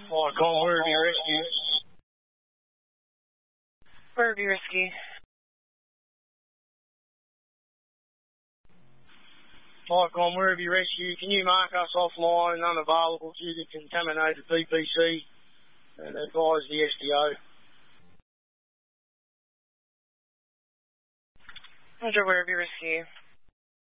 Call Werribee Rescue. Werribee Rescue. Call Werribee Rescue. Can you mark us offline, unavailable due to contaminated PPC, and advise the SDO? Roger, Werribee Rescue.